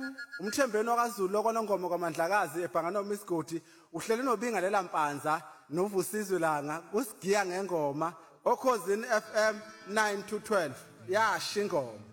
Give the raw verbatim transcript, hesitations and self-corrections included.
umthembeni wakaZulu lokho ngoma kwaMandlakazi ebhanga noMiss Godi uhlele nobinga lela mpanza novusizwe langa kusigiya ngengoma okhosini F M nine to twelve yasha ingoma.